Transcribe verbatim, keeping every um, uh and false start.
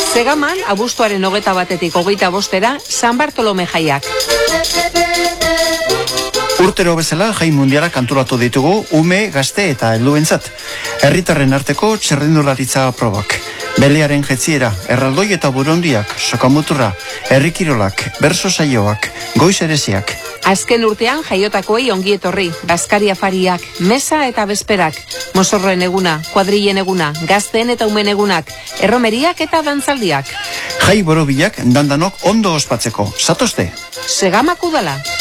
Segaman, abuztuaren hogeta batetik hogeita bostera, San Bartolome jaiak. Urtero bezala jai mundialak antolatu ditugu ume, gazte eta helduentzat. Herritarren arteko txerrendularitza probak. Belearen jetziera, erraldoi eta burondiak, sokamuturra, herrikirolak, berso saioak, goiz ereziak. Azken urtean jaiotakoei ongi etorri, bazkari afariak, mesa eta bezperak, mozorroen eguna, kuadrillen eguna, gazteen eta umen egunak, erromeriak eta dantzaldiak. Jai borobilak dandanok ondo ospatzeko, zatozte? Segamak udala.